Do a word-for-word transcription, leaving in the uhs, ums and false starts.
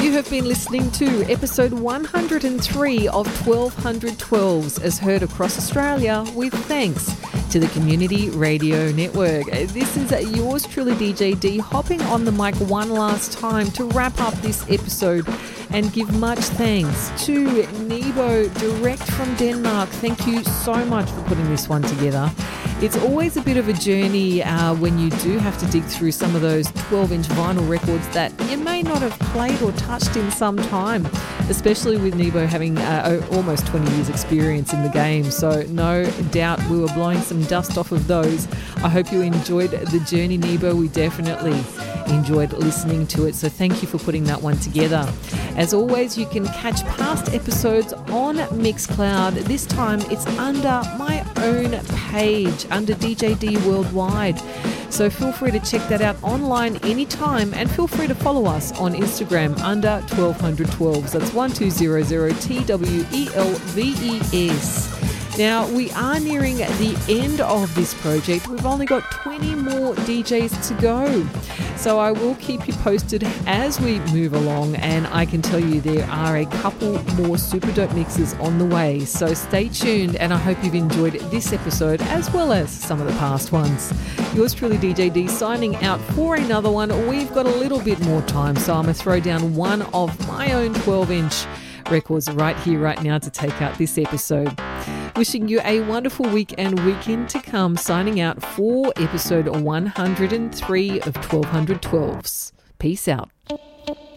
You have been listening to episode one hundred three of twelve twelves as heard across Australia with thanks to the Community Radio Network. This is yours truly, D J D, hopping on the mic one last time to wrap up this episode and give much thanks to Nebo direct from Denmark. Thank you so much for putting this one together. It's always a bit of a journey uh, when you do have to dig through some of those twelve-inch vinyl records that you may not have played or touched in some time, especially with Nebo having uh, almost twenty years experience in the game. So no doubt we were blowing some dust off of those. I hope you enjoyed the journey, Nebo. We definitely enjoyed listening to it. So thank you for putting that one together. As always, you can catch past episodes on Mixcloud. This time it's under my own page, under D J D Worldwide. So feel free to check that out online anytime, and feel free to follow us on Instagram under twelve twelves. That's one two zero zero T W E L V E S. Now, we are nearing the end of this project. We've only got twenty more D Js to go. So I will keep you posted as we move along, and I can tell you there are a couple more super dope mixes on the way. So stay tuned, and I hope you've enjoyed this episode as well as some of the past ones. Yours truly, D J D, signing out for another one. We've got a little bit more time, so I'm going to throw down one of my own twelve-inch records right here, right now to take out this episode. Wishing you a wonderful week and weekend to come, signing out for episode one hundred three of twelve twelves. Peace out.